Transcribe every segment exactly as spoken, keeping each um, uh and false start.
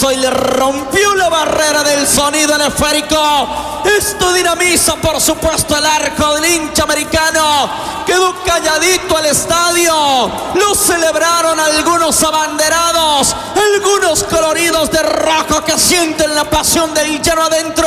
cabezazo y le rompió la barrera del sonido en esférico. Esto dinamiza, por supuesto, el arco del hincha americano. Quedó calladito el estadio. Lo celebraron algunos abanderados, algunos coloridos de rojo que sienten la pasión del llano adentro.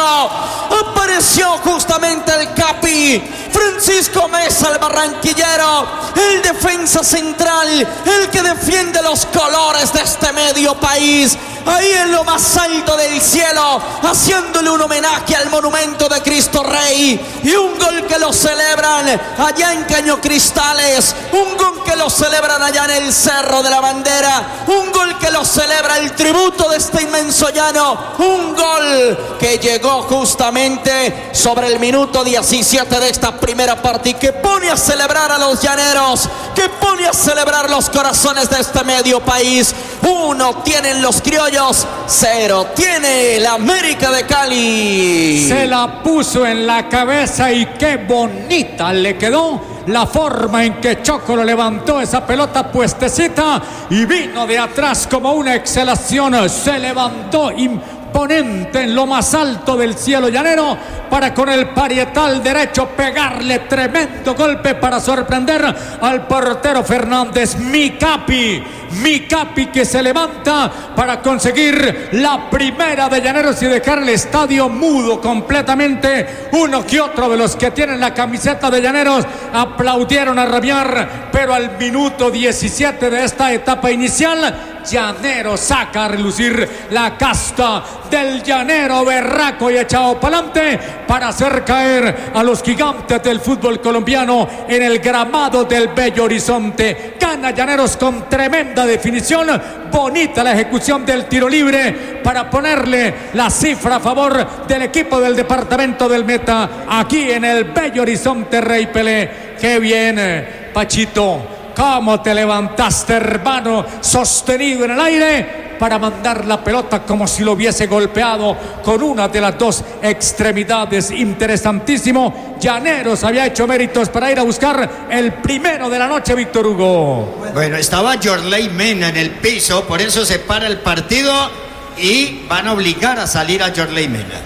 Apareció justamente el Capi, Francisco Meza, el barranquillero, el defensa central, el que defiende los colores de este medio país. Ahí en lo más alto del cielo, haciéndole un homenaje al monumento de Cristo Rey. Y un gol que lo celebran allá en Caño Cristales. Un gol que lo celebran allá en el Cerro de la Bandera. Un gol que lo celebra el tributo de este inmenso llano. Un gol que llegó justamente sobre el minuto diecisiete de esta primera parte y que pone a celebrar a los llaneros, que pone a celebrar los corazones de este medio país. Uno tienen los criollos, cero tiene la América de Cali. Se la puso en la cabeza y qué bonita le quedó la forma en que Chocolo levantó esa pelota puestecita y vino de atrás como una exhalación. Se levantó imponente en lo más alto del cielo llanero para con el parietal derecho pegarle tremendo golpe para sorprender al portero Fernández. Mi Capi, mi Capi que se levanta para conseguir la primera de Llaneros y dejar el estadio mudo completamente. Uno que otro de los que tienen la camiseta de Llaneros aplaudieron a rabiar, pero al minuto diecisiete de esta etapa inicial, Llanero saca a relucir la casta del llanero berraco y echado pa'lante para hacer caer a los gigantes del fútbol colombiano en el gramado del Bello Horizonte. Gana Llaneros con tremenda definición, bonita la ejecución del tiro libre para ponerle la cifra a favor del equipo del departamento del Meta aquí en el Bello Horizonte. Rey Pelé, qué bien, Pachito. ¿Cómo te levantaste, hermano? Sostenido en el aire para mandar la pelota como si lo hubiese golpeado con una de las dos extremidades. Interesantísimo. Llaneros había hecho méritos para ir a buscar el primero de la noche, Víctor Hugo. Bueno, estaba Yorley Mena en el piso, por eso se para el partido y van a obligar a salir a Yorley Mena.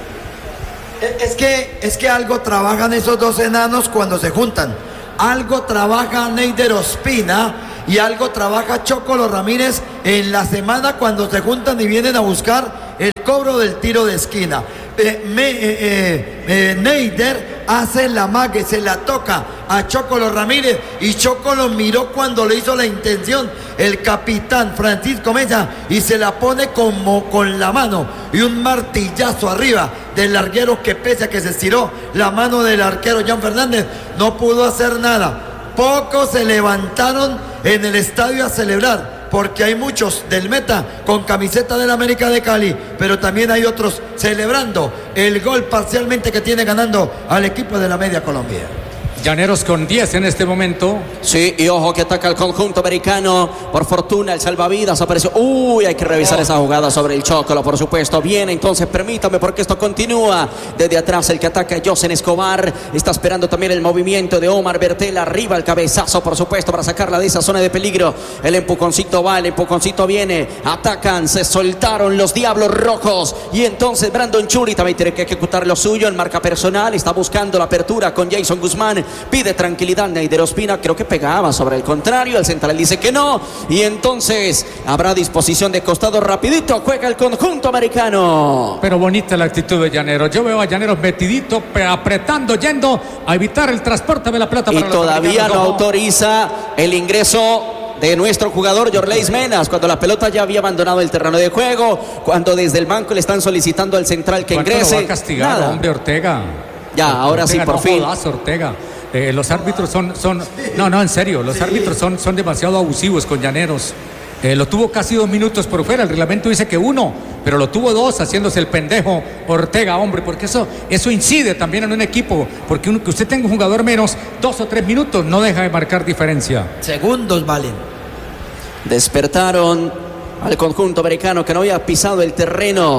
Es que, es que algo trabajan esos dos enanos cuando se juntan. Algo trabaja Neider Ospina y algo trabaja Chocolo Ramírez en la semana cuando se juntan y vienen a buscar el cobro del tiro de esquina. Eh, me, eh, eh, eh, Neider hace la mague, se la toca a Chocolo Ramírez y Chocolo miró cuando le hizo la intención el capitán Francisco Meza y se la pone como con la mano y un martillazo arriba del larguero que pese a que se estiró la mano del arquero Jan Fernández no pudo hacer nada. Pocos se levantaron en el estadio a celebrar porque hay muchos del Meta con camiseta del América de Cali, pero también hay otros celebrando el gol parcialmente que tiene ganando al equipo de la Media Colombia. Llaneros con diez en este momento. Sí, y ojo que ataca el conjunto americano. Por fortuna el salvavidas apareció. Uy, hay que revisar oh. esa jugada sobre el Chocolo, por supuesto. Bien, entonces permítame porque esto continúa. Desde atrás el que ataca es Josen Escobar. Está esperando también el movimiento de Omar Bertel. Arriba el cabezazo, por supuesto, para sacarla de esa zona de peligro. El empujoncito va, el empujoncito viene. Atacan, se soltaron los Diablos Rojos. Y entonces Brandon Churi también tiene que ejecutar lo suyo en marca personal. Está buscando la apertura con Jason Guzmán. Pide tranquilidad Neider Ospina, creo que pegaba sobre el contrario, el central dice que no, y entonces habrá disposición de costado rapidito, juega el conjunto americano. Pero bonita la actitud de Llaneros, yo veo a Llaneros metidito, apretando, yendo a evitar el transporte de la pelota. Y para todavía no autoriza el ingreso de nuestro jugador Yorleis Menas, cuando la pelota ya había abandonado el terreno de juego, cuando desde el banco le están solicitando al central que ingrese. Lo va a castigar, nada. Hombre, Ortega. Ya, Ortega, ahora sí, por no fin. Jodas, Ortega. Eh, los árbitros son, son, no, no, en serio, los árbitros son, son demasiado abusivos con Llaneros. Eh, lo tuvo casi dos minutos por fuera, el reglamento dice que uno, pero lo tuvo dos, haciéndose el pendejo Ortega, hombre, porque eso, eso incide también en un equipo, porque uno, que usted tenga un jugador menos, dos o tres minutos, no deja de marcar diferencia. Segundos valen. Despertaron al conjunto americano que no había pisado el terreno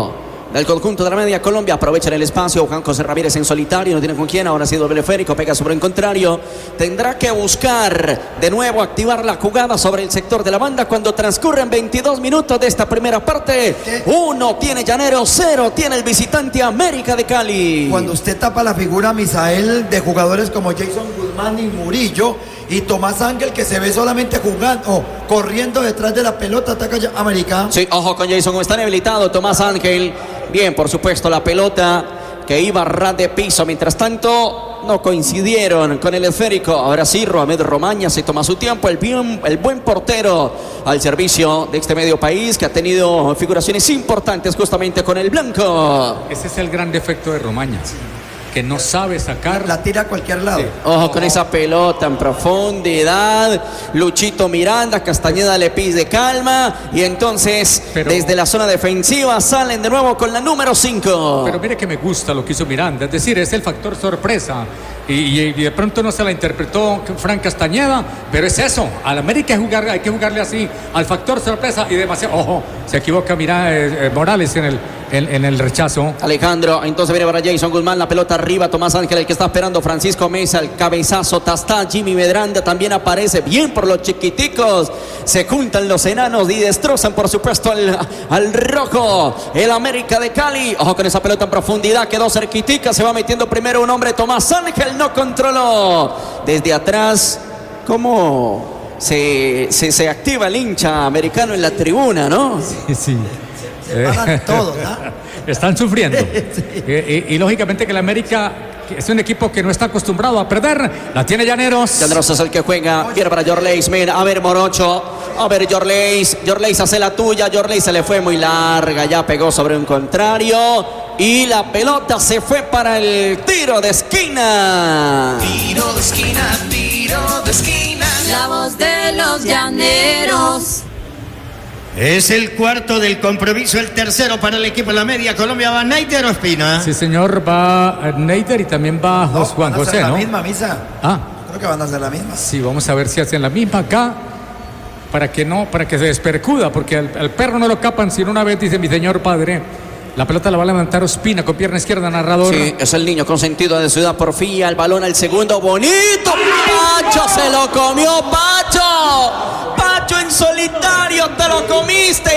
del conjunto de la media Colombia. Aprovechan el espacio. Juan José Ramírez en solitario, no tiene con quién. Ahora sí doble esférico, pega sobre el contrario. Tendrá que buscar de nuevo activar la jugada sobre el sector de la banda cuando transcurren veintidós minutos de esta primera parte. Uno tiene Llaneros, cero tiene el visitante América de Cali. Cuando usted tapa la figura, Misael, de jugadores como Jason Guzmán y Murillo y Tomás Ángel, que se ve solamente jugando, oh, corriendo detrás de la pelota, ataca ya América. Sí, ojo con Jason, como está inhabilitado Tomás Ángel. Bien, por supuesto, la pelota que iba a ras de piso. Mientras tanto, no coincidieron con el esférico. Ahora sí, Roamed Romaña se toma su tiempo. El, bien, el buen portero al servicio de este medio país, que ha tenido figuraciones importantes justamente con el blanco. Ese es el gran defecto de Romaña, que no sabe sacar. La tira a cualquier lado. Sí. Ojo con esa pelota en profundidad. Luchito Miranda, Castañeda le pide calma. Y entonces, pero, desde la zona defensiva, salen de nuevo con la número cinco. Pero mire que me gusta lo que hizo Miranda. Es decir, es el factor sorpresa. Y, y, y de pronto no se la interpretó Fran Castañeda. Pero es eso. Al América hay que, jugar, hay que jugarle así. Al factor sorpresa y demasiado. Ojo, se equivoca Miranda, eh, eh, Morales en el, en, en el rechazo. Alejandro, entonces viene para Jason Guzmán. La pelota arriba, Tomás Ángel, el que está esperando Francisco Mesa, el cabezazo, Tastá, Jimmy Medranda también aparece bien por los chiquiticos. Se juntan los enanos y destrozan, por supuesto, al, al rojo, el América de Cali. Ojo con esa pelota en profundidad, quedó cerquitica, se va metiendo primero un hombre, Tomás Ángel no controló. Desde atrás, ¿cómo se, se, se activa el hincha americano en la tribuna, no? Sí, sí. Se paran todos, ¿no? Están sufriendo. Sí. eh, y, y lógicamente que el América es un equipo que no está acostumbrado a perder. La tiene Llaneros. Llaneros es el que juega. Viene para Yorleis. A ver, Morocho. A ver, Yorleis. Yorleis hace la tuya. Yorleis se le fue muy larga. Ya pegó sobre un contrario. Y la pelota se fue para el tiro de esquina. Tiro de esquina, tiro de esquina. La voz de los llaneros. Es el cuarto del compromiso, el tercero para el equipo de la media Colombia. ¿Va Neider Ospina? Sí, señor, va Neider y también va No, Juan van a José, hacer ¿no? la misma, Misa. Ah, Creo que van a hacer la misma. sí, vamos a ver si hacen la misma acá. Para que no, para que se despercuda, porque al, al perro no lo capan sino una vez, dice mi señor padre. La pelota la va a levantar Ospina con pierna izquierda, narrador. Sí, es el niño consentido de Ciudad Porfía. El balón al segundo, bonito. Pacho se lo comió, Pacho. Pacho en solitario, te lo comiste,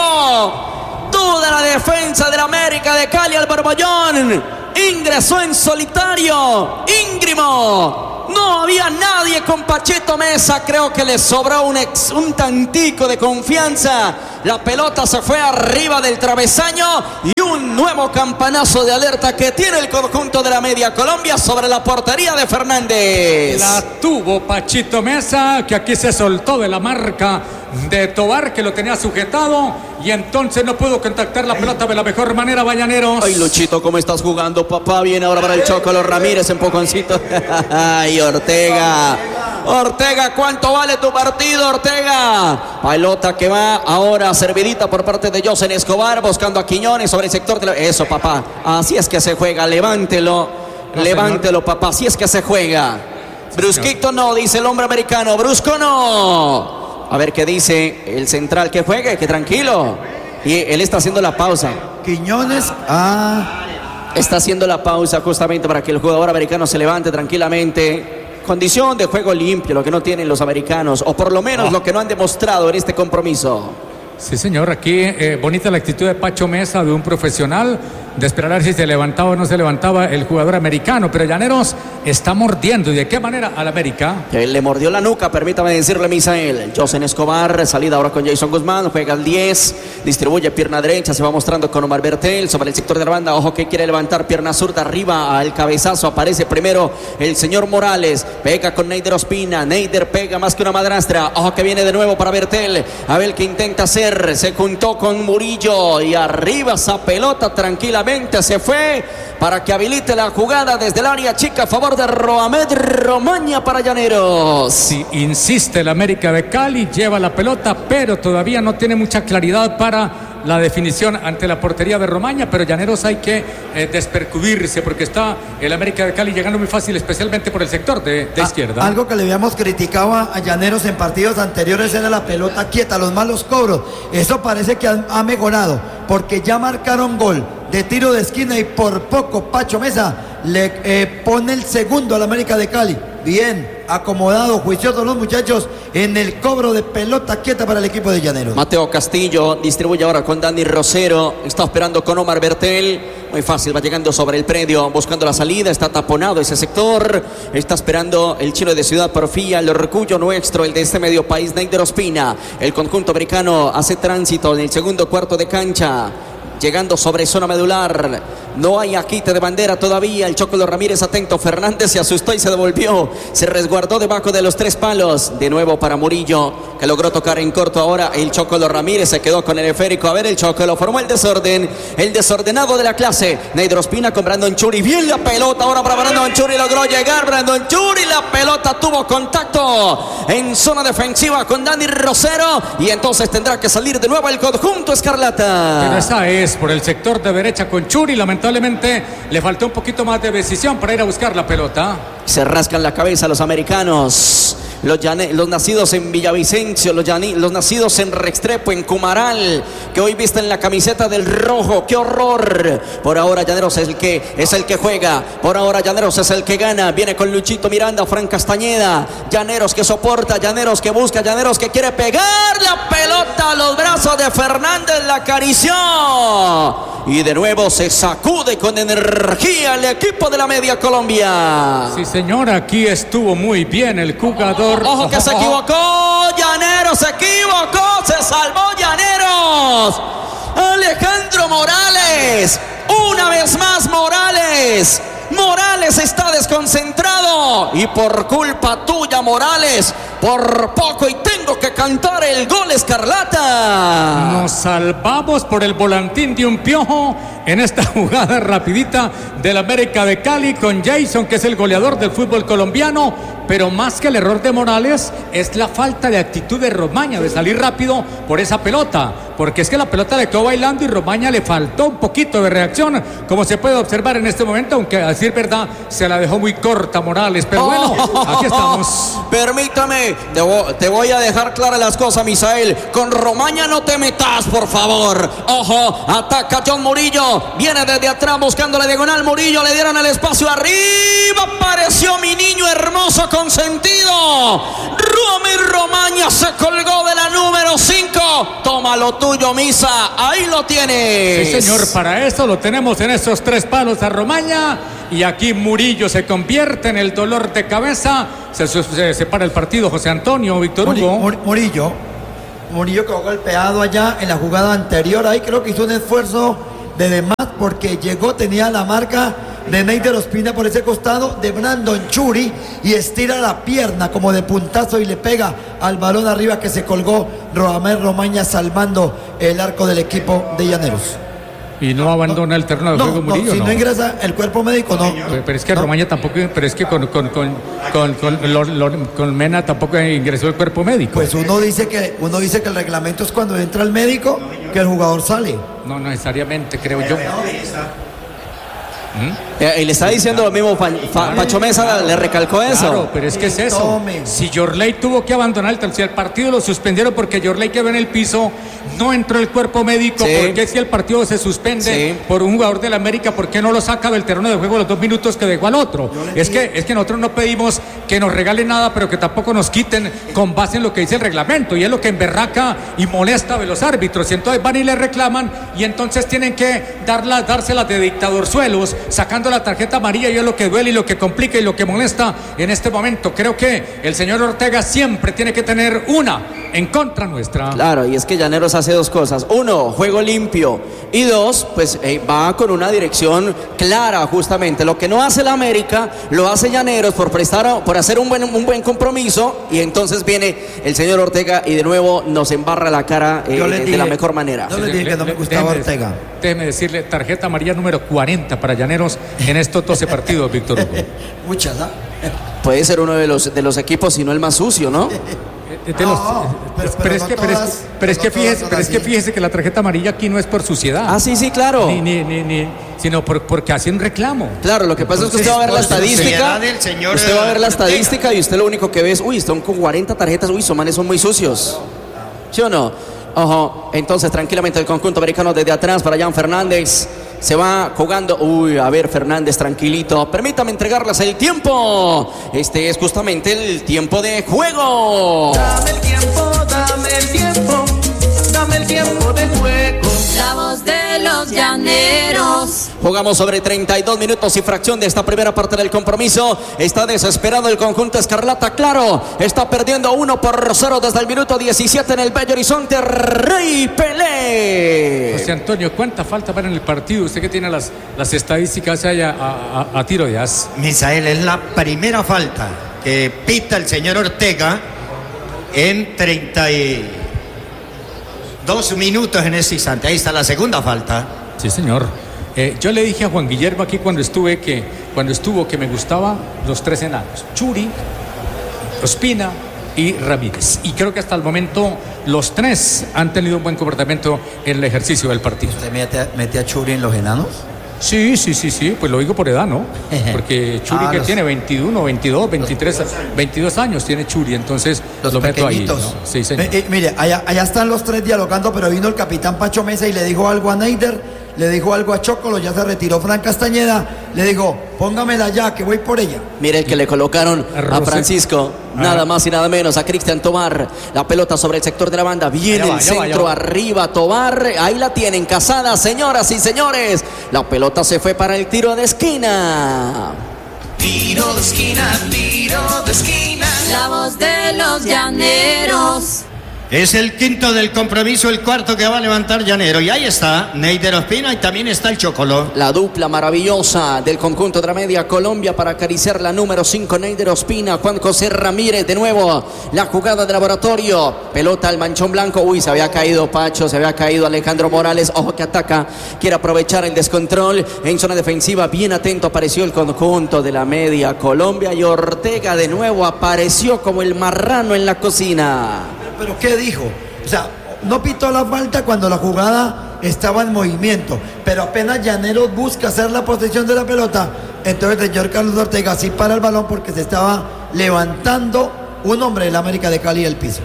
hijo. Toda la defensa del América de Cali al Borbollón. Ingresó en solitario. Íngrimo. No había nadie con Pachito Mesa. Creo que le sobró un, ex, un tantico de confianza. La pelota se fue arriba del travesaño. Y un nuevo campanazo de alerta que tiene el conjunto de la media Colombia sobre la portería de Fernández. La tuvo Pachito Mesa, que aquí se soltó de la marca de Tobar, que lo tenía sujetado. Y entonces no pudo contactar la pelota de la mejor manera, Llaneros. Ay, Luchito, ¿cómo estás jugando, papá? Viene ahora para el Chocolo Ramírez, empujoncito. Ay, Ortega. Ortega, ¿cuánto vale tu partido, Ortega? Pelota que va ahora servidita por parte de Josen Escobar, buscando a Quiñones sobre el sector de la... Eso, papá. Así es que se juega. Levántelo. No, levántelo, señor. Papá. Así es que se juega. Sí, Brusquito señor. No, dice el hombre americano. Brusco no. A ver qué dice el central, que juegue, que tranquilo. Y él está haciendo la pausa. Quiñones, ah. Está haciendo la pausa justamente para que el jugador americano se levante tranquilamente. Condición de juego limpio, lo que no tienen los americanos, o por lo menos oh. lo que no han demostrado en este compromiso. Sí, señor, aquí eh, bonita la actitud de Pacho Mesa, de un profesional, de esperar a ver si se levantaba o no se levantaba el jugador americano, pero Llaneros está mordiendo. ¿Y de qué manera al América? Él le mordió la nuca, permítame decirle, Misael. Josen Escobar, salida ahora con Jason Guzmán, juega al diez, distribuye pierna derecha, se va mostrando con Omar Bertel sobre el sector de la banda. Ojo que quiere levantar pierna zurda arriba al cabezazo, aparece primero el señor Morales, pega con Neider Ospina, Neider pega más que una madrastra. Ojo que viene de nuevo para Bertel, a ver qué intenta hacer. Se juntó con Murillo y arriba esa pelota tranquilamente se fue para que habilite la jugada desde el área chica a favor de Roamed Romaña para Llaneros. Sí, insiste el América de Cali, lleva la pelota, pero todavía no tiene mucha claridad para la definición ante la portería de Romaña, pero Llaneros hay que eh, despercudirse porque está el América de Cali llegando muy fácil, especialmente por el sector de, de Ah, izquierda. Algo que le habíamos criticado a, a Llaneros en partidos anteriores era la pelota quieta, los malos cobros. Eso parece que ha, ha mejorado, porque ya marcaron gol de tiro de esquina y por poco Pacho Mesa le eh, pone el segundo al América de Cali. Bien, acomodado, juiciosos los muchachos en el cobro de pelota quieta para el equipo de Llaneros. Mateo Castillo distribuye ahora con Dani Rosero. Está esperando con Omar Bertel. Muy fácil, va llegando sobre el predio, buscando la salida. Está taponado ese sector. Está esperando el chino de Ciudad Porfía, el orgullo nuestro, el de este medio país, Neider Ospina. El conjunto americano hace tránsito en el segundo cuarto de cancha. Llegando sobre zona medular. No hay quite de bandera todavía. El Chocolo Ramírez atento. Fernández se asustó y se devolvió. Se resguardó debajo de los tres palos. De nuevo para Murillo, que logró tocar en corto ahora. El Chocolo Ramírez se quedó con el esférico. A ver, el Chocolo formó el desorden. El desordenado de la clase. Neider Ospina con Brandon Churi. Bien la pelota ahora para Brandon Churi. Logró llegar Brandon Churi. La pelota tuvo contacto en zona defensiva con Dani Rosero. Y entonces tendrá que salir de nuevo el conjunto escarlata. Pero esa es por el sector de derecha con Churi. Lamentablemente le faltó un poquito más de decisión para ir a buscar la pelota. Se rascan la cabeza los americanos. Los, llane, los nacidos en Villavicencio, los, llane, los nacidos en Restrepo, en Cumaral, que hoy visten la camiseta del rojo. ¡Qué horror! Por ahora Llaneros es el que es el que juega. Por ahora Llaneros es el que gana. Viene con Luchito Miranda, Fran Castañeda. Llaneros que soporta, Llaneros que busca, Llaneros que quiere pegar la pelota a los brazos de Fernández. La acarició. Y de nuevo se sacude con energía el equipo de la Media Colombia. Sí, señor, aquí estuvo muy bien el jugador. Ojo que se equivocó, Llaneros se equivocó, se salvó Llaneros. Alejandro Morales, una vez más Morales. Morales está desconcentrado y por culpa tuya, Morales, por poco y tengo que cantar el gol escarlata. Nos salvamos por el volantín de un piojo en esta jugada rapidita del América de Cali con Jason, que es el goleador del fútbol colombiano. Pero más que el error de Morales es la falta de actitud de Romaña de salir rápido por esa pelota, porque es que la pelota le quedó bailando y Romaña le faltó un poquito de reacción, como se puede observar en este momento, aunque a decir verdad se la dejó muy corta Morales. Pero bueno, aquí estamos. Permítame, te voy, te voy a dejar claras las cosas, Misael. Con Romaña no te metas, por favor. Ojo, ataca John Murillo, viene desde atrás buscando la diagonal. Murillo, le dieron el espacio arriba, apareció mi niño hermoso consentido. Romir Romaña se colgó de la número cinco. Toma lo tuyo, Misa, ahí lo tienes. Sí, señor, para eso lo tenemos en esos tres palos a Romaña. Y aquí Murillo se convierte en el dolor de cabeza. Se, se separa el partido José Antonio, Víctor Hugo. Muri, Murillo, Murillo quedó golpeado allá en la jugada anterior. Ahí creo que hizo un esfuerzo de demás porque llegó, tenía la marca de Neider Ospina por ese costado de Brandon Churi y estira la pierna como de puntazo y le pega al balón arriba que se colgó Roamer Romaña, salvando el arco del equipo de Llaneros. Y no abandona el terreno de No, juego no, Murillo, si no, no. ingresa el cuerpo médico, no. Pero, pero es que no. Romaña tampoco, pero es que con, con, con, con, con, lo- lo- con Mena tampoco ingresó el cuerpo médico. Pues uno dice que uno dice que el reglamento es cuando entra el médico que el jugador sale. No necesariamente, creo yo. Eh, y le está diciendo lo mismo, Pa- Pa- Pacho Mesa le recalcó eso. Claro, pero es que es eso. Tome. Si Yorley tuvo que abandonar el, si el partido lo suspendieron porque Yorley quedó en el piso, no entró el cuerpo médico. Sí. ¿Por qué si el partido se suspende Sí. por un jugador del América, por qué no lo saca del terreno de juego los dos minutos que dejó al otro? Es que, es que nosotros no pedimos que nos regalen nada, pero que tampoco nos quiten con base en lo que dice el reglamento. Y es lo que emberraca y molesta a los árbitros. Y entonces van y le reclaman y entonces tienen que darla, dárselas de dictadorzuelos, sacando la tarjeta amarilla, y es lo que duele y lo que complica y lo que molesta en este momento. Creo que el señor Ortega siempre tiene que tener una en contra nuestra. Claro, y es que Llaneros hace dos cosas. Uno, juego limpio. Y dos, pues eh, va con una dirección clara, justamente. Lo que no hace la América, lo hace Llaneros por prestar, por hacer un buen, un buen compromiso. Y entonces viene el señor Ortega y de nuevo nos embarra la cara eh, Yo le de, dije- de la mejor manera. yo le dije que no me gustaba déjeme- Ortega. Déjeme decirle, tarjeta amarilla número cuarenta para Llaneros en estos doce partidos, Víctor Hugo. Muchas, ¿ah? Puede ser uno de los, de los equipos, si no el más sucio, ¿no? de los- No, pero- pero pero es no que, pero es todas- que- pero es no que todas fíjese, son pero es que así. fíjese que la tarjeta amarilla aquí no es por suciedad. Ah, sí, sí, claro. Ni, ni, ni, ni- sino por, porque hace un reclamo. Claro, lo que pasa es que usted va a ver la por estadística. suciedad del señor, Usted va a ver la eh, Ortega. estadística y usted lo único que ve es, uy, son con cuarenta tarjetas, uy, esos manes son muy sucios. ¿Sí o no? Ojo, entonces tranquilamente el conjunto americano desde atrás para Jan Fernández. Se va jugando. Uy, a ver, Fernández, tranquilito. Permítame entregarles el tiempo. Este es justamente el tiempo de juego. Dame el tiempo, dame el tiempo, dame el tiempo de juego. La voz de los llaneros. Jugamos sobre treinta y dos minutos y fracción de esta primera parte del compromiso. Está desesperado el conjunto escarlata, claro. Está perdiendo uno por cero desde el minuto diecisiete en el Bello Horizonte. Rey Pelé. José Antonio, ¿cuánta falta para en el partido? Usted que tiene las, las estadísticas ahí a, a- a- a tiro de as. Misael, es la primera falta que pita el señor Ortega en treinta y dos minutos en ese instante. Ahí está la segunda falta. Sí, señor. Eh, yo le dije a Juan Guillermo aquí cuando estuve que cuando estuvo que me gustaban los tres enanos, Churi, Ospina y Ramírez. Y creo que hasta el momento los tres han tenido un buen comportamiento en el ejercicio del partido. ¿Usted mete, mete a Churi en los enanos? Sí, sí, sí, sí, pues lo digo por edad, ¿no? Porque Churi Ah, que los- tiene veintiuno, veintidós, veintitrés, veintidós años tiene Churi, entonces Los lo meto ahí. pequeñitos. ¿no? Sí, señor. Eh, eh, mire, allá, allá están los tres dialogando, pero vino el capitán Pacho Mesa y le dijo algo a Neider, le dijo algo a Chocolo, ya se retiró Fran Castañeda, le dijo, póngamela ya, que voy por ella. Mire el que le colocaron a Rosé. Francisco, Ah. nada más y nada menos, a Cristian Tobar. La pelota sobre el sector de la banda, viene Ya va, el ya va, centro, ya va. arriba Tobar, ahí la tienen, casada, señoras y señores. La pelota se fue para el tiro de esquina. Tiro de esquina, tiro de esquina. La voz de los llaneros. Es el quinto del compromiso, el cuarto que va a levantar Llanero. Y ahí está Neider Ospina y también está el Chocolo. La dupla maravillosa del conjunto de la media Colombia para acariciar la número cinco, Neider Ospina, Juan José Ramírez, de nuevo la jugada de laboratorio, pelota al manchón blanco, uy, se había caído Pacho, se había caído Alejandro Morales, ojo que ataca, quiere aprovechar el descontrol en zona defensiva, bien atento apareció el conjunto de la media Colombia y Ortega de nuevo apareció como el marrano en la cocina. ¿Pero qué dijo? O sea, no pitó la falta cuando la jugada estaba en movimiento, pero apenas Llaneros busca hacer la posesión de la pelota, entonces el señor Carlos Ortega sí para el balón porque se estaba levantando un hombre del América de Cali del piso.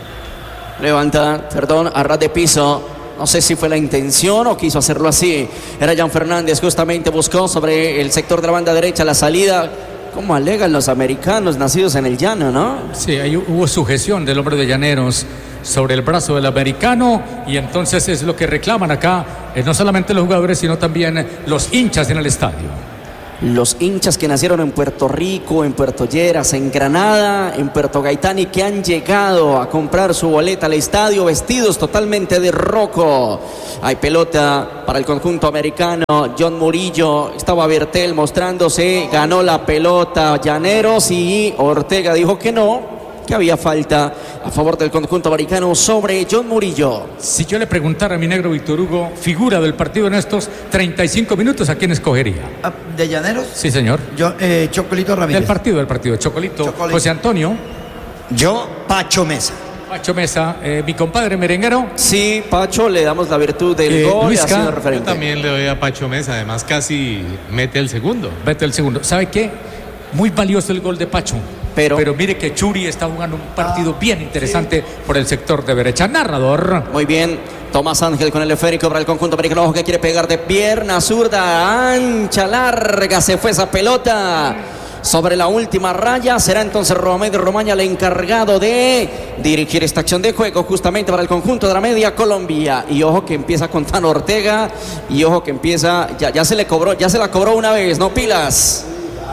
Levanta, perdón, a ras de piso. No sé si fue la intención o quiso hacerlo así. Era Jan Fernández, justamente buscó sobre el sector de la banda derecha la salida. ¿Cómo alegan los americanos nacidos en el llano, no? Sí, ahí hubo sujeción del hombre de Llaneros sobre el brazo del americano y entonces es lo que reclaman acá, eh, no solamente los jugadores, sino también eh, los hinchas en el estadio. Los hinchas que nacieron en Puerto Rico, en Puerto Lleras, en Granada, en Puerto Gaitán y que han llegado a comprar su boleta al estadio vestidos totalmente de rojo. Hay pelota para el conjunto americano. John Murillo, estaba Bertel mostrándose, ganó la pelota Llaneros y Ortega dijo que no, que había falta a favor del conjunto americano sobre John Murillo. Si yo le preguntara a mi negro Víctor Hugo, figura del partido en estos treinta y cinco minutos, ¿a quién escogería? Ah, ¿De Llaneros? Sí, señor. Yo, eh, Chocolito Ramírez. Del partido, del partido. Chocolito, Chocolito. José Antonio, Yo, Pacho Mesa. Pacho Mesa, eh, mi compadre merenguero. Sí, Pacho, le damos la virtud del Eh, gol y Luisca, ha sido yo Yo referente. también le doy a Pacho Mesa, además casi mete el segundo. Vete el segundo. ¿Sabe qué? Muy valioso el gol de Pacho. Pero- Pero mire que Churi está jugando un partido bien interesante por el sector de derecha. Narrador. Muy bien, Tomás Ángel con el esférico para el conjunto americano, ojo que quiere pegar de pierna zurda, ancha, larga, se fue esa pelota sobre la última raya. Será entonces Romero Romaña el encargado de dirigir esta acción de juego justamente para el conjunto de la media Colombia. Y ojo que empieza con Tano Ortega y ojo que empieza, ya, ya se le cobró, ya se la cobró una vez, no pilas.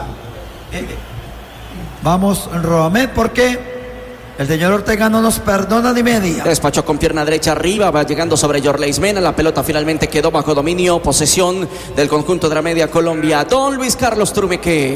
Vamos, Roamed, porque el señor Ortega no nos perdona ni media. Despachó con pierna derecha arriba, va llegando sobre Yorleis Mena. La pelota finalmente quedó bajo dominio, posesión del conjunto de la media Colombia. Don Luis Carlos Turmeque.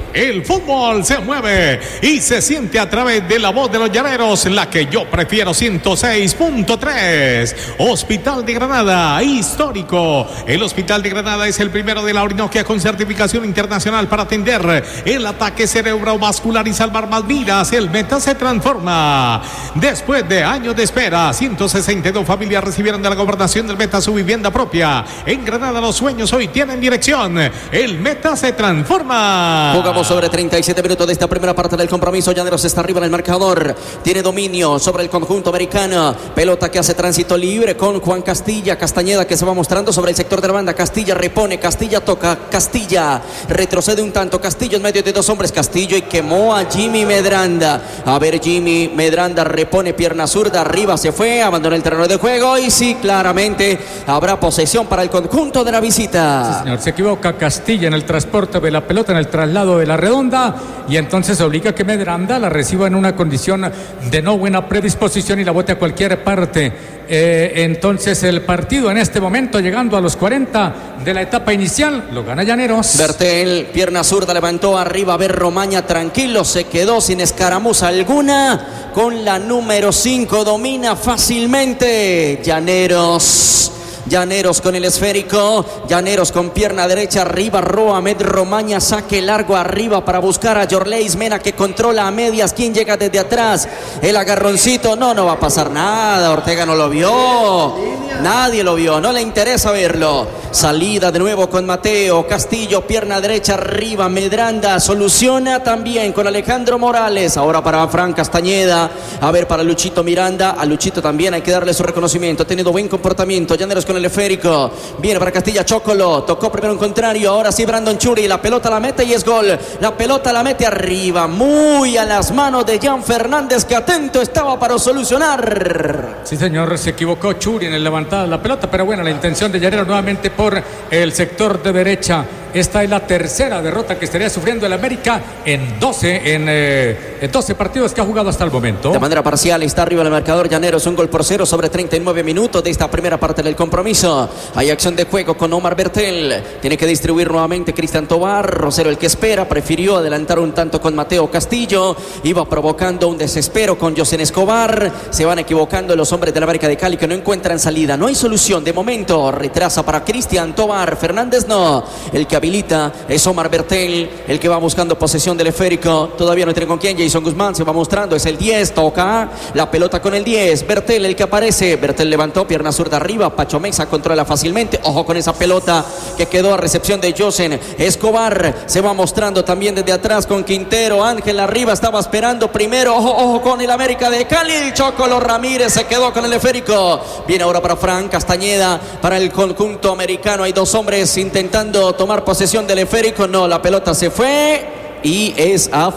El fútbol se mueve y se siente a través de la voz de los llaneros, la que yo prefiero, ciento seis punto tres. Hospital de Granada, histórico. El Hospital de Granada es el primero de la Orinoquia con certificación internacional para atender el ataque cerebrovascular y salvar más vidas. El Meta se transforma. Después de años de espera, ciento sesenta y dos familias recibieron de la gobernación del Meta su vivienda propia. En Granada los sueños hoy tienen dirección. El Meta se transforma. Jugamos sobre treinta y siete minutos de esta primera parte del compromiso. Llaneros está arriba en el marcador. Tiene dominio sobre el conjunto americano. Pelota que hace tránsito libre con Juan Castilla. Castañeda que se va mostrando sobre el sector de la banda. Castilla repone. Castilla toca. Castilla retrocede un tanto. Castillo en medio de dos hombres. Castillo y quemó a Jimmy Medranda. A ver, Jimmy Medranda repone pierna zurda. Arriba se fue. Abandonó el terreno de juego. Y sí, claramente habrá posesión para el conjunto de la visita. Sí, señor. Se equivoca Castilla en el transporte de la pelota, en el traslado de la redonda, y entonces obliga a que Medranda la reciba en una condición de no buena predisposición y la bote a cualquier parte. Eh, entonces el partido en este momento, llegando a los cuarenta de la etapa inicial, lo gana Llaneros. Bertel, pierna zurda, levantó arriba. A ver, Romaña tranquilo, se quedó sin escaramuza alguna con la número cinco, domina fácilmente Llaneros. Llaneros con el esférico, Llaneros con pierna derecha arriba, Roamed Romaña, saque largo arriba para buscar a Yorleis Mena, que controla a medias. ¿Quién llega desde atrás? El agarroncito, no, no va a pasar nada. Ortega no lo vio, nadie lo vio, no le interesa verlo. Salida de nuevo con Mateo Castillo, pierna derecha arriba, Medranda soluciona también con Alejandro Morales. Ahora para Fran Castañeda, a ver, para Luchito Miranda. A Luchito también hay que darle su reconocimiento, ha tenido buen comportamiento. Llaneros con el esférico, viene para Castilla, Chocolo, tocó primero un contrario, ahora sí Brandon Churi, la pelota la mete y es gol. La pelota la mete arriba, muy a las manos de Jan Fernández, que atento estaba para solucionar. Sí, señor, se equivocó Churi en el levantada de la pelota, pero bueno, la intención de Llaneros nuevamente por el sector de derecha. Esta es la tercera derrota que estaría sufriendo el América en doce, en, eh, en doce partidos que ha jugado hasta el momento. De manera parcial está arriba el marcador Llaneros, un gol por cero sobre treinta y nueve minutos de esta primera parte del compromiso. Hay acción de juego con Omar Bertel, tiene que distribuir nuevamente Cristian Tobar. Rosero el que espera, prefirió adelantar un tanto con Mateo Castillo, iba provocando un desespero con Josen Escobar. Se van equivocando los hombres de la América de Cali, que no encuentran salida, no hay solución de momento. Retrasa para Cristian Tobar, Fernández no, el que habilita es Omar Bertel, el que va buscando posesión del esférico, todavía no tiene con quién. Jason Guzmán se va mostrando, es el diez, toca la pelota con el diez, Bertel el que aparece. Bertel levantó, pierna zurda arriba, Pacho Mexa controla fácilmente, ojo con esa pelota que quedó a recepción de Josen Escobar. Se va mostrando también desde atrás con Quintero, Ángel arriba estaba esperando primero, ojo, ojo con el América de Cali. Chocolo Ramírez se quedó con el esférico, viene ahora para Fran Castañeda, para el conjunto americano. Hay dos hombres intentando tomar posesión del esférico, no, la pelota se fue y es a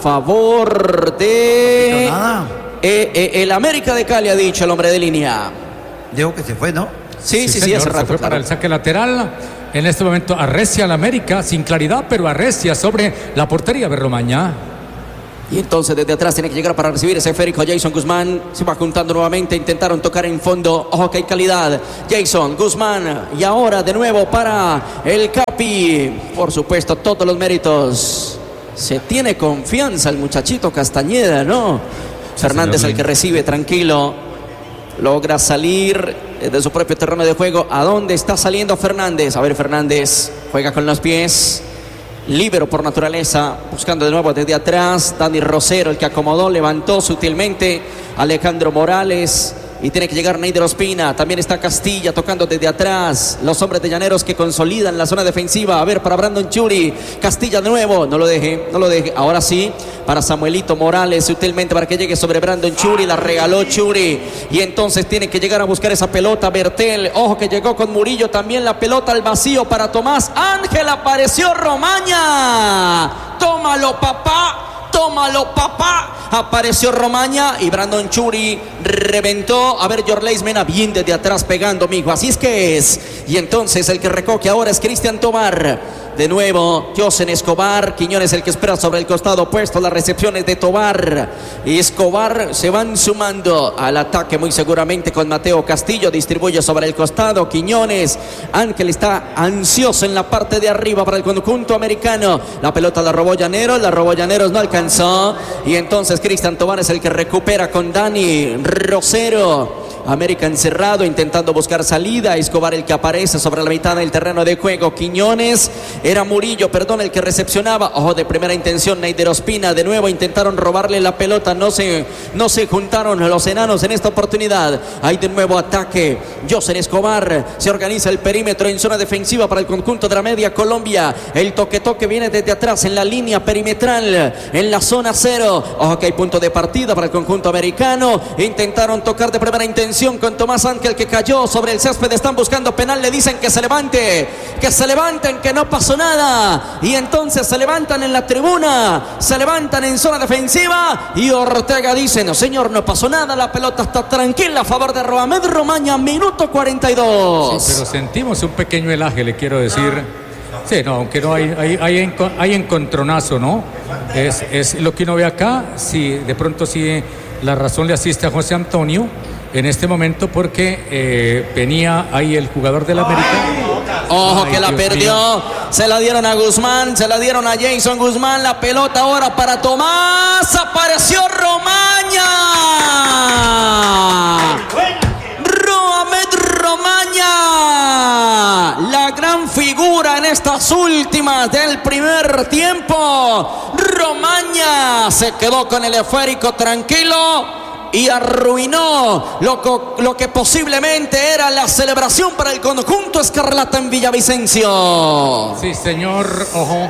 favor de eh, eh, el América de Cali, ha dicho el hombre de línea. Digo que se fue, ¿no? Sí, sí, sí, señor, sí, hace se rato, fue claro. para el saque lateral. En este momento arrecia la América, sin claridad, pero arrecia sobre la portería de Romaña. Y entonces desde atrás tiene que llegar para recibir ese esférico. Jason Guzmán se va juntando nuevamente. Intentaron tocar en fondo. Ojo que hay calidad. Jason Guzmán. Y ahora de nuevo para el Capi. Por supuesto, todos los méritos. Se tiene confianza el muchachito Castañeda, ¿no? Sí, Fernández señor. El que recibe tranquilo. Logra salir de su propio terreno de juego. ¿A dónde está saliendo Fernández? A ver, Fernández juega con los pies. Líbero por naturaleza, buscando de nuevo desde atrás. Dani Rosero el que acomodó, levantó sutilmente Alejandro Morales. Y tiene que llegar Neider Ospina. También está Castilla tocando desde atrás. Los hombres de Llaneros que consolidan la zona defensiva. A ver, para Brandon Churi. Castilla de nuevo. No lo deje, no lo deje. Ahora sí, para Samuelito Morales, sutilmente para que llegue sobre Brandon Churi. La regaló Churi. Y entonces tiene que llegar a buscar esa pelota Bertel. Ojo que llegó con Murillo también. La pelota al vacío para Tomás Ángel. Apareció Romaña. Tómalo, papá. Tómalo, papá. Apareció Romaña y Brandon Churi reventó. A ver, Yorleis Mena bien desde atrás pegando, mijo. Así es que es. Y entonces el que recoge ahora es Cristian Tobar. De nuevo, Josen Escobar. Quiñones el que espera sobre el costado opuesto. Las recepciones de Tobar y Escobar se van sumando al ataque muy seguramente con Mateo Castillo. Distribuye sobre el costado Quiñones. Ángel está ansioso en la parte de arriba para el conjunto americano. La pelota la robó Llaneros. La robó Llaneros, no alcanzó. Y entonces Cristian Tobar es el que recupera con Dani Rosero. América encerrado, intentando buscar salida. Escobar el que aparece sobre la mitad del terreno de juego. Quiñones, era Murillo, perdón, el que recepcionaba. Ojo, de primera intención, Neider Ospina. De nuevo intentaron robarle la pelota. No se, no se juntaron los enanos en esta oportunidad. Hay de nuevo ataque. Josen Escobar, se organiza el perímetro en zona defensiva para el conjunto de la media Colombia. El toque-toque viene desde atrás en la línea perimetral, en la zona cero. Ojo que hay punto de partida para el conjunto americano. Intentaron tocar de primera intención con Tomás Ángel, que cayó sobre el césped. Están buscando penal, le dicen que se levante, que se levanten, que no pasó nada. Y entonces se levantan en la tribuna, se levantan en zona defensiva y Ortega dice: no señor, no pasó nada, la pelota está tranquila a favor de Roamed Romaña, minuto cuarenta y dos. Sí, pero sentimos un pequeño helaje, le quiero decir. Sí, no, aunque no hay, hay, hay, en, hay encontronazo, ¿no? Es, es lo que uno ve acá. Sí, de pronto sí, la razón le asiste a José Antonio en este momento, porque eh, venía ahí el jugador del América. Ojo, Ay, que la Dios perdió. mío. Se la dieron a Guzmán, se la dieron a Jason Guzmán. La pelota ahora para Tomás. Apareció Romaña. Roamed Romaña, la gran figura en estas últimas del primer tiempo. Romaña se quedó con el esférico tranquilo y arruinó lo, lo que posiblemente era la celebración para el conjunto escarlata en Villavicencio. Sí, señor, ojo.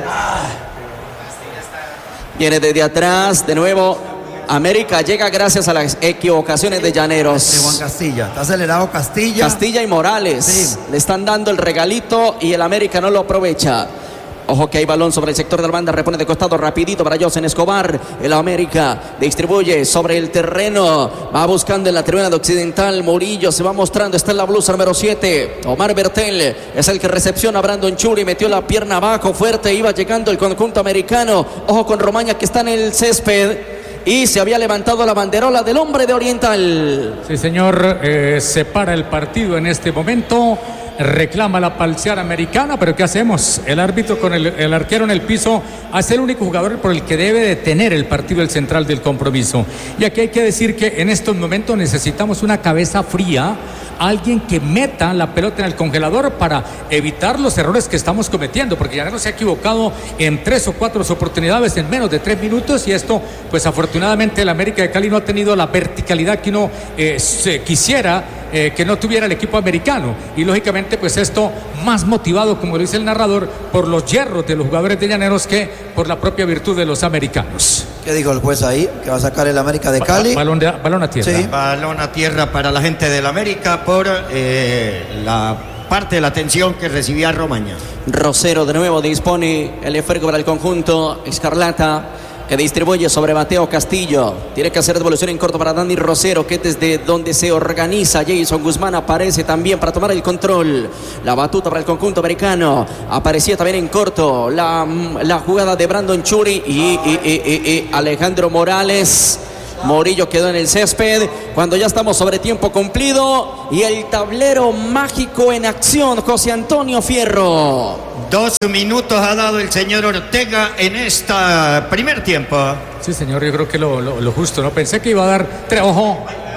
Viene desde atrás, de nuevo. América llega gracias a las equivocaciones de Llaneros. De Juan Castilla, está acelerado Castilla. Castilla y Morales. Sí. Le están dando el regalito y el América no lo aprovecha. Ojo que hay balón sobre el sector de la banda, repone de costado rapidito para Josen Escobar. El América distribuye sobre el terreno, va buscando en la tribuna de Occidental. Murillo se va mostrando, está en la blusa número siete. Omar Bertel es el que recepciona a Brandon Churi, metió la pierna abajo fuerte, iba llegando el conjunto americano. Ojo con Romaña, que está en el césped y se había levantado la banderola del hombre de Oriental. Sí, señor, eh, se para el partido en este momento. Reclama la parcial americana, pero ¿qué hacemos? El árbitro con el, el arquero en el piso hace el único jugador por el que debe detener el partido, el central del compromiso. Y aquí hay que decir que en estos momentos necesitamos una cabeza fría, alguien que meta la pelota en el congelador para evitar los errores que estamos cometiendo, porque ya no se ha equivocado en tres o cuatro oportunidades en menos de tres minutos, y esto, pues afortunadamente el América de Cali no ha tenido la verticalidad que uno eh, se quisiera eh, que no tuviera el equipo americano, y lógicamente pues esto más motivado, como lo dice el narrador, por los hierros de los jugadores de Llaneros que por la propia virtud de los americanos. ¿Qué dijo el juez ahí? Que va a sacar el América de Cali. Balón, de, balón a tierra. Sí. Balón a tierra para la gente del América por eh, la parte de la atención que recibía Romaña. Rosero de nuevo dispone el esférico para el conjunto escarlata, que distribuye sobre Mateo Castillo. Tiene que hacer devolución en corto para Dani Rosero, que desde donde se organiza Jason Guzmán aparece también para tomar el control. La batuta para el conjunto americano. Aparecía también en corto la, la jugada de Brandon Churi y, y, y, y, y Alejandro Morales. Murillo quedó en el césped cuando ya estamos sobre tiempo cumplido y el tablero mágico en acción. José Antonio Fierro. Dos minutos ha dado el señor Ortega en este primer tiempo. Sí, señor, yo creo que lo, lo, lo justo, ¿no? Pensé que iba a dar tres, ojo.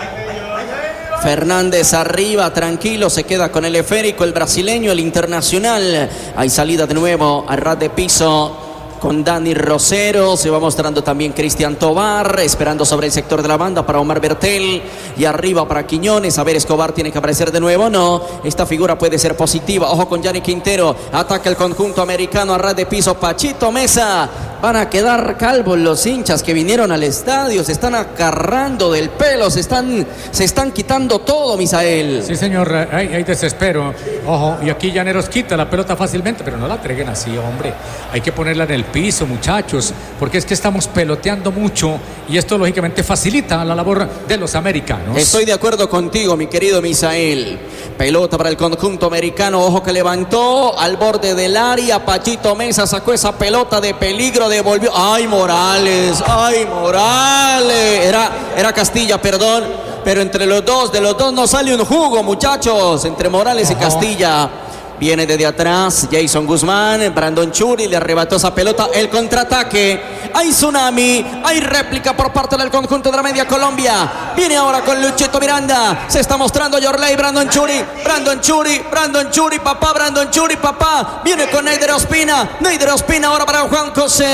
Fernández arriba, tranquilo, se queda con el esférico, el brasileño, el internacional. Hay salida de nuevo a ras de piso con Dani Rosero, se va mostrando también Cristian Tobar, esperando sobre el sector de la banda para Omar Bertel y arriba para Quiñones. A ver, Escobar tiene que aparecer de nuevo, no, esta figura puede ser positiva. Ojo con Yanni Quintero, ataca el conjunto americano a ras de piso, Pachito Mesa Van a quedar calvos los hinchas que vinieron al estadio. Se están agarrando del pelo. Se están, se están quitando todo, Misael. Sí, señor. Hay, hay desespero. Ojo, y aquí Llaneros quita la pelota fácilmente, pero no la entreguen así, hombre. Hay que ponerla en el piso, muchachos, porque es que estamos peloteando mucho y esto lógicamente facilita la labor de los americanos. Estoy de acuerdo contigo, mi querido Misael. Pelota para el conjunto americano. Ojo que levantó al borde del área. Pachito Mesa sacó esa pelota de peligro. Devolvió. ¡Ay, Morales! ¡Ay, Morales! Era, era Castilla, perdón. Pero entre los dos, de los dos no sale un jugo, muchachos. Entre Morales Ajá. y Castilla. Viene desde atrás Jason Guzmán, Brandon Churi le arrebató esa pelota, el contraataque, hay tsunami, hay réplica por parte del conjunto de la media Colombia, viene ahora con Luchito Miranda, se está mostrando Yorley, Brandon Churi, Brandon Churi, Brandon Churi, papá, Brandon Churi, papá, viene con Neider Ospina, Neider Ospina ahora para Juan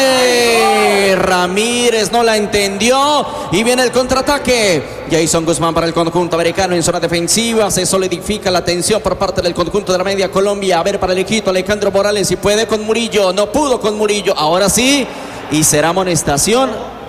José Ramírez, no la entendió, y viene el contraataque, Jason Guzmán para el conjunto americano en zona defensiva, se solidifica la tensión por parte del conjunto de la media Colombia. A ver para el equipo Alejandro Morales si puede con Murillo, no pudo con Murillo, ahora sí, y será amonestación.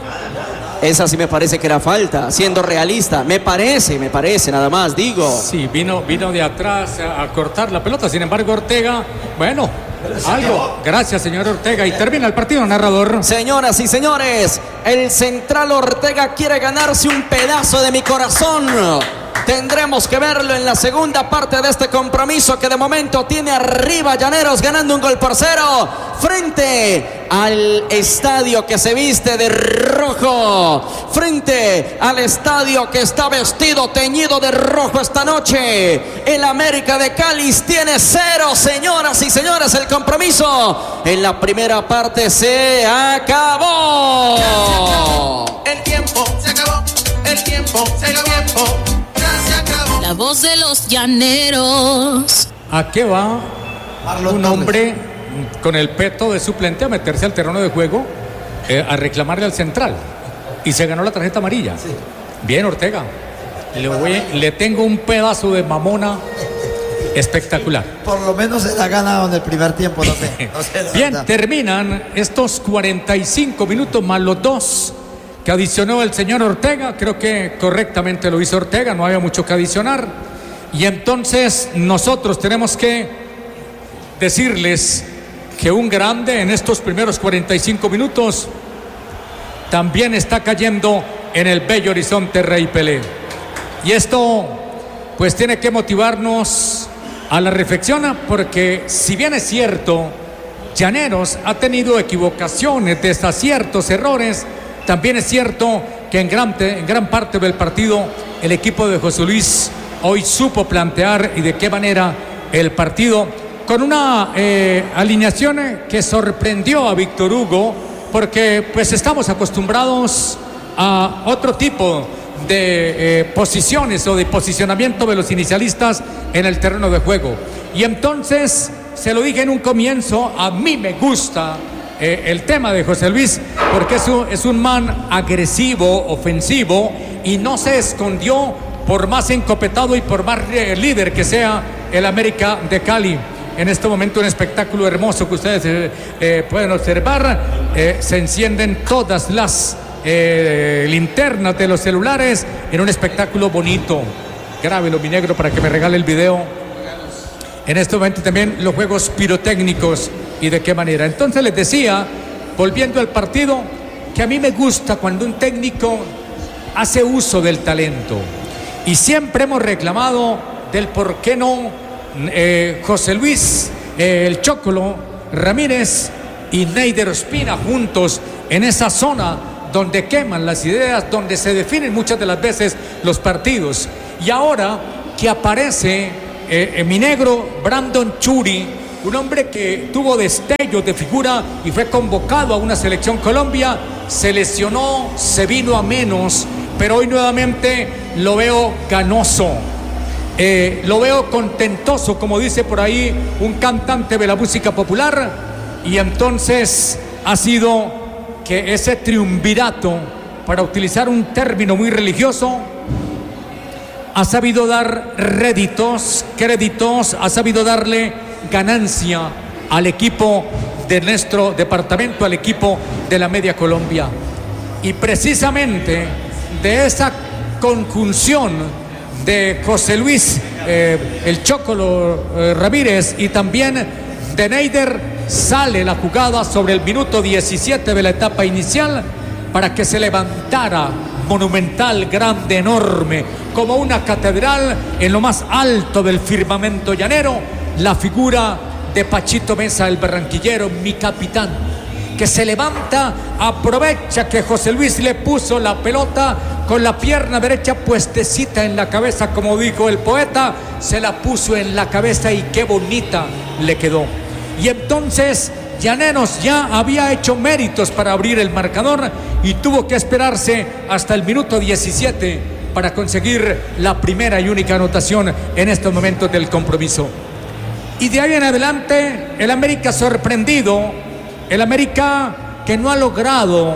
Esa sí me parece que era falta, siendo realista, me parece, me parece, nada más, digo. Sí, vino, vino de atrás a, a cortar la pelota, sin embargo Ortega, bueno, algo, gracias señor Ortega, y termina el partido, narrador. Señoras y señores, el central Ortega quiere ganarse un pedazo de mi corazón. Tendremos que verlo en la segunda parte de este compromiso que de momento tiene arriba Llaneros ganando un gol por cero frente al estadio que se viste de rojo, frente al estadio que está vestido teñido de rojo esta noche. El América de Cali tiene cero, señoras y señores, el compromiso en la primera parte se acabó. El tiempo se acabó, el tiempo se acabó. La voz de los llaneros. ¿A qué va Marlon un hombre con el peto de suplente a meterse al terreno de juego eh, a reclamarle al central? Y se ganó la tarjeta amarilla. Sí. Bien, Ortega. Le, voy, le tengo un pedazo de mamona espectacular. Por lo menos se la ha ganado en el primer tiempo, no sé. No sé Bien, verdad. Terminan estos cuarenta y cinco minutos más los dos que adicionó el señor Ortega. Creo que correctamente lo hizo Ortega, no había mucho que adicionar. Y entonces nosotros tenemos que decirles que un grande en estos primeros cuarenta y cinco minutos también está cayendo en el bello horizonte Rey Pelé. Y esto pues tiene que motivarnos a la reflexión, porque si bien es cierto, Llaneros ha tenido equivocaciones, desaciertos, errores, también es cierto que en gran, en gran parte del partido el equipo de José Luis hoy supo plantear y de qué manera el partido, con una eh, alineación que sorprendió a Víctor Hugo, porque pues estamos acostumbrados a otro tipo de eh, posiciones o de posicionamiento de los inicialistas en el terreno de juego. Y entonces, se lo dije en un comienzo, a mí me gusta Eh, el tema de José Luis, porque es un, es un man agresivo, ofensivo, y no se escondió por más encopetado y por más eh, líder que sea el América de Cali. En este momento un espectáculo hermoso que ustedes eh, eh, pueden observar. Eh, se encienden todas las eh, linternas de los celulares en un espectáculo bonito. Grábelo, mi negro, para que me regale el video. En este momento también los juegos pirotécnicos. ¿Y de qué manera? Entonces les decía, volviendo al partido, que a mí me gusta cuando un técnico hace uso del talento. Y siempre hemos reclamado del por qué no eh, José Luis, eh, el Chocolo Ramírez y Neider Ospina juntos en esa zona donde queman las ideas, donde se definen muchas de las veces los partidos. Y ahora que aparece eh, eh, mi negro Brandon Churi, un hombre que tuvo destellos de figura y fue convocado a una selección Colombia, se lesionó, se vino a menos, pero hoy nuevamente lo veo ganoso, eh, lo veo contentoso, como dice por ahí un cantante de la música popular. Y entonces ha sido que ese triunvirato, para utilizar un término muy religioso, ha sabido dar réditos, créditos, ha sabido darle ganancia al equipo de nuestro departamento, al equipo de la Media Colombia. Y precisamente de esa conjunción de José Luis eh, el Chocolo eh, Ramírez y también de Neider sale la jugada sobre el minuto diecisiete de la etapa inicial para que se levantara monumental, grande, enorme, como una catedral en lo más alto del firmamento llanero, la figura de Pachito Mesa, el barranquillero, mi capitán, que se levanta, aprovecha que José Luis le puso la pelota con la pierna derecha puestecita en la cabeza, como dijo el poeta, se la puso en la cabeza y qué bonita le quedó. Y entonces Llaneros ya había hecho méritos para abrir el marcador y tuvo que esperarse hasta el minuto diecisiete para conseguir la primera y única anotación en estos momentos del compromiso. Y de ahí en adelante el América sorprendido, el América que no ha logrado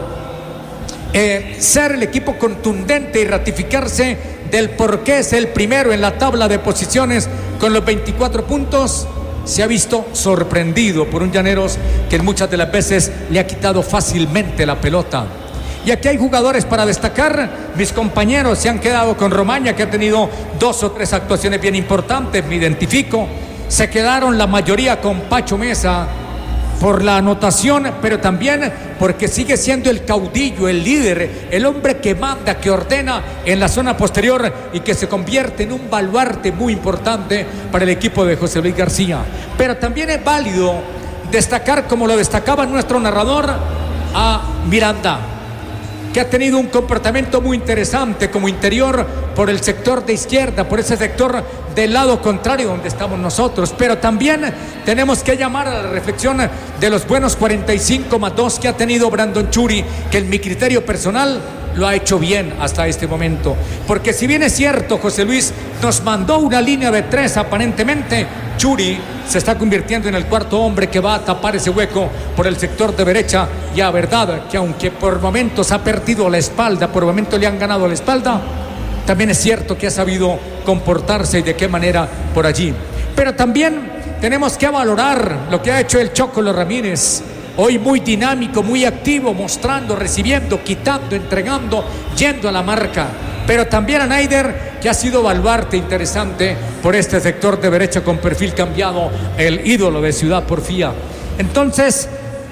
eh, ser el equipo contundente y ratificarse del por qué es el primero en la tabla de posiciones con los veinticuatro puntos, se ha visto sorprendido por un Llaneros que muchas de las veces le ha quitado fácilmente la pelota. Y aquí hay jugadores para destacar. Mis compañeros se han quedado con Romaña, que ha tenido dos o tres actuaciones bien importantes, me identifico. Se quedaron la mayoría con Pacho Mesa por la anotación, pero también porque sigue siendo el caudillo, el líder, el hombre que manda, que ordena en la zona posterior y que se convierte en un baluarte muy importante para el equipo de José Luis García. Pero también es válido destacar, como lo destacaba nuestro narrador, a Miranda, que ha tenido un comportamiento muy interesante como interior por el sector de izquierda, por ese sector del lado contrario donde estamos nosotros. Pero también tenemos que llamar a la reflexión de los buenos cuarenta y cinco más dos que ha tenido Brandon Churi, que en mi criterio personal lo ha hecho bien hasta este momento. Porque si bien es cierto, José Luis nos mandó una línea de tres aparentemente, Churi se está convirtiendo en el cuarto hombre que va a tapar ese hueco por el sector de derecha. Y a verdad que aunque por momentos ha perdido la espalda, por momentos le han ganado la espalda, también es cierto que ha sabido comportarse y de qué manera por allí. Pero también tenemos que valorar lo que ha hecho el Chocolo Ramírez. Hoy muy dinámico, muy activo, mostrando, recibiendo, quitando, entregando, yendo a la marca. Pero también a Neider, que ha sido baluarte interesante por este sector de derecha con perfil cambiado, el ídolo de Ciudad Porfía. Entonces,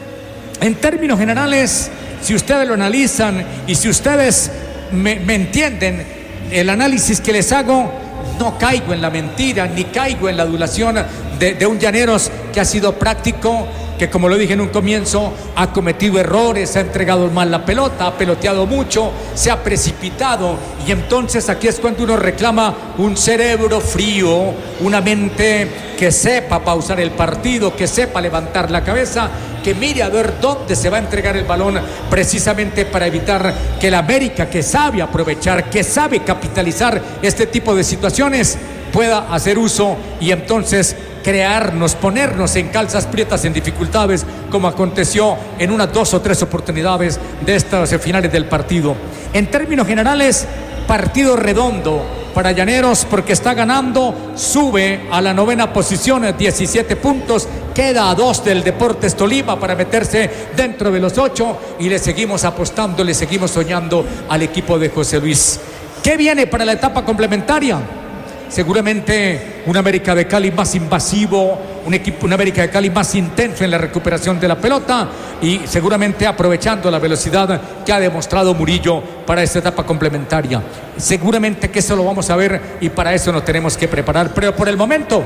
en términos generales, si ustedes lo analizan y si ustedes me, me entienden el análisis que les hago, no caigo en la mentira, ni caigo en la adulación de, de un Llaneros que ha sido práctico, que como lo dije en un comienzo, ha cometido errores, ha entregado mal la pelota, ha peloteado mucho, se ha precipitado, y entonces aquí es cuando uno reclama un cerebro frío, una mente que sepa pausar el partido, que sepa levantar la cabeza, que mire a ver dónde se va a entregar el balón, precisamente para evitar que el América, que sabe aprovechar, que sabe capitalizar este tipo de situaciones, pueda hacer uso y entonces crearnos, ponernos en calzas prietas, en dificultades, como aconteció en unas dos o tres oportunidades de estas finales del partido. En términos generales, partido redondo para Llaneros, porque está ganando, sube a la novena posición, diecisiete puntos, queda a dos del Deportes Tolima para meterse dentro de los ocho, y le seguimos apostando, le seguimos soñando al equipo de José Luis. ¿Qué viene para la etapa complementaria? Seguramente un América de Cali más invasivo, un equipo, un América de Cali más intenso en la recuperación de la pelota y seguramente aprovechando la velocidad que ha demostrado Murillo para esta etapa complementaria. Seguramente que eso lo vamos a ver y para eso nos tenemos que preparar, pero por el momento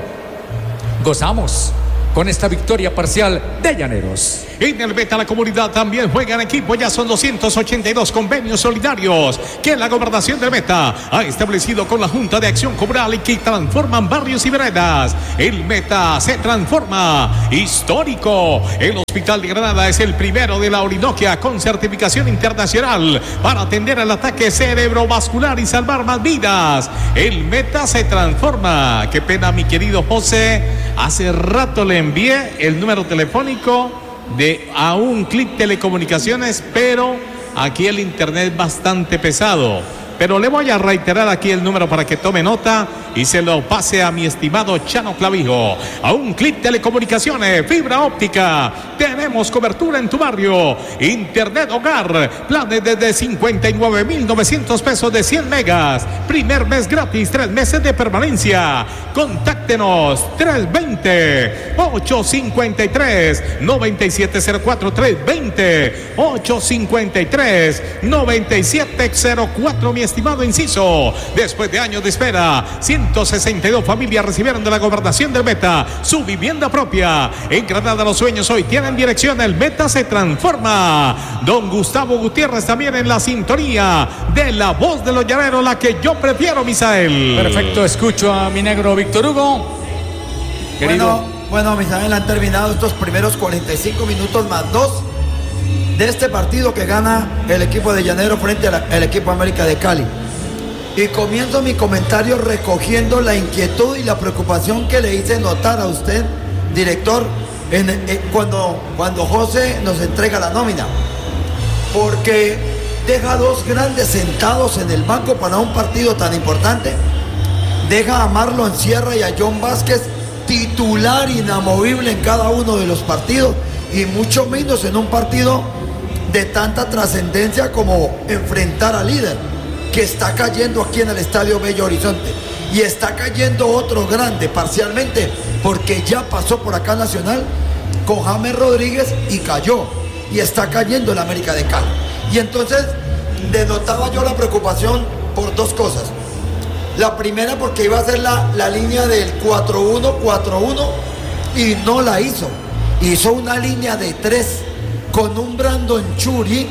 gozamos con esta victoria parcial de Llaneros. En el Meta la comunidad también juega en equipo, ya son doscientos ochenta y dos convenios solidarios que la gobernación del Meta ha establecido con la Junta de Acción Comunal y que transforman barrios y veredas. El Meta se transforma, histórico. El Hospital de Granada es el primero de la Orinoquia con certificación internacional para atender el ataque cerebrovascular y salvar más vidas. El Meta se transforma. Qué pena, mi querido José, hace rato le envié el número telefónico de a un clic telecomunicaciones, pero aquí el internet es bastante pesado. pero le voy a reiterar aquí el número para que tome nota y se lo pase a mi estimado Chano Clavijo. A un clic telecomunicaciones, fibra óptica. Tenemos cobertura en tu barrio. Internet hogar, planes desde cincuenta y nueve mil novecientos pesos de cien megas. Primer mes gratis, tres meses de permanencia. Contáctenos tres veinte, ocho cincuenta y tres, noventa y siete cero cuatro, tres veinte, ocho cincuenta y tres, noventa y siete cero cuatro, mi estimado Inciso. Después de años de espera, ciento sesenta y dos familias recibieron de la gobernación del Meta su vivienda propia. En Granada los sueños hoy tienen dirección, el Meta se transforma. Don Gustavo Gutiérrez también en la sintonía de La Voz de los Llaneros, la que yo prefiero, Misael. Perfecto, escucho a mi negro Víctor Hugo. Querido. Bueno, bueno, Misael, han terminado estos primeros cuarenta y cinco minutos más dos de este partido que gana el equipo de Llanero frente al equipo América de Cali. Y comienzo mi comentario recogiendo la inquietud y la preocupación que le hice notar a usted, director, en, en, cuando, cuando José nos entrega la nómina. Porque deja dos grandes sentados en el banco para un partido tan importante. Deja a Marlon Sierra y a John Vázquez titular inamovible en cada uno de los partidos, y mucho menos en un partido de tanta trascendencia como enfrentar al líder, que está cayendo aquí en el Estadio Bello Horizonte. Y está cayendo otro grande parcialmente, porque ya pasó por acá Nacional con James Rodríguez y cayó. Y está cayendo el América de Cali. Y entonces denotaba yo la preocupación por dos cosas. La primera, porque iba a ser la, la línea del cuatro uno cuatro uno y no la hizo. Hizo una línea de tres con un Brandon Churi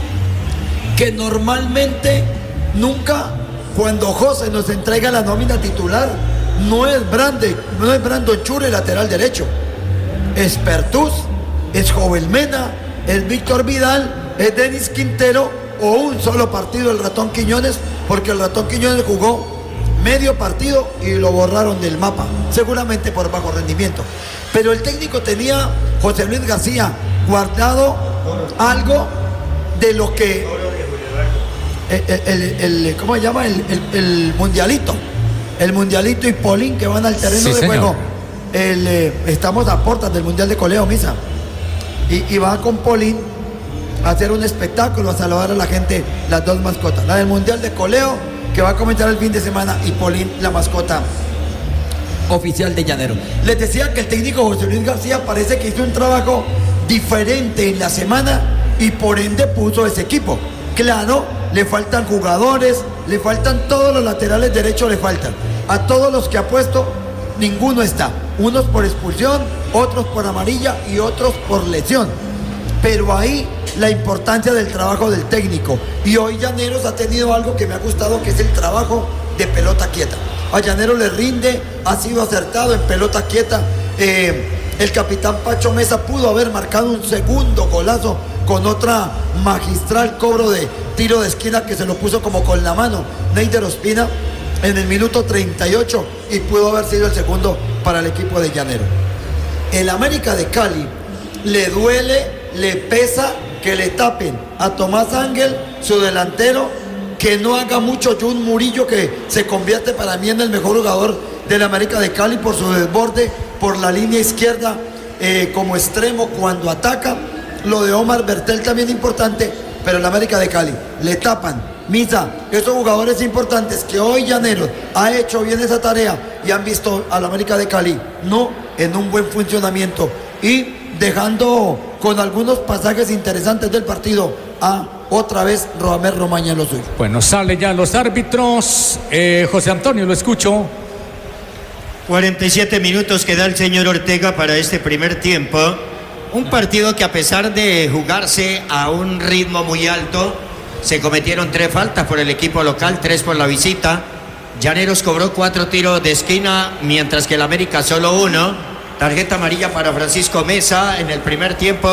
que normalmente nunca, cuando José nos entrega la nómina titular, no es Brandon, no es Brandon Churi lateral derecho. Es Pertús, es Jovelmena, es Víctor Vidal, es Denis Quintero, o un solo partido el Ratón Quiñones, porque el Ratón Quiñones jugó medio partido y lo borraron del mapa, seguramente por bajo rendimiento. Pero el técnico tenía, José Luis García, guardado algo de lo que el, el, el, el ¿cómo se llama? El, el, el mundialito el mundialito y Polín, que van al terreno sí, de señor. Juego. El, eh, estamos a puertas del mundial de coleo, Misa, y, y va con Polín a hacer un espectáculo, a saludar a la gente, las dos mascotas, la del mundial de coleo que va a comenzar el fin de semana, y Polín, la mascota oficial de Llanero. Les decía que el técnico José Luis García parece que hizo un trabajo diferente en la semana y por ende puso ese equipo. Claro, le faltan jugadores, le faltan todos los laterales derechos, le faltan. A todos los que ha puesto, ninguno está. Unos por expulsión, otros por amarilla y otros por lesión. Pero ahí la importancia del trabajo del técnico. Y hoy Llaneros ha tenido algo que me ha gustado, que es el trabajo de pelota quieta. A Llaneros le rinde, ha sido acertado en pelota quieta. Eh, el capitán Pacho Mesa pudo haber marcado un segundo golazo con otra magistral cobro de tiro de esquina que se lo puso como con la mano Neider Ospina en el minuto treinta y ocho, y pudo haber sido el segundo para el equipo de Llanero. El América de Cali le duele, le pesa que le tapen a Tomás Ángel, su delantero, que no haga mucho Jun Murillo, que se convierte para mí en el mejor jugador del América de Cali por su desborde, por la línea izquierda, eh, como extremo cuando ataca. Lo de Omar Bertel también importante, pero el América de Cali le tapan. Misa, esos jugadores importantes que hoy Llaneros ha hecho bien esa tarea y han visto al América de Cali no en un buen funcionamiento, y dejando con algunos pasajes interesantes del partido a otra vez Roamer Romaña en lo suyo. Bueno, sale ya los árbitros. eh, José Antonio, lo escucho. cuarenta y siete minutos que da el señor Ortega para este primer tiempo. Un partido que, a pesar de jugarse a un ritmo muy alto, se cometieron tres faltas por el equipo local, tres por la visita. Llaneros cobró cuatro tiros de esquina, mientras que el América solo uno. Tarjeta amarilla para Francisco Mesa en el primer tiempo.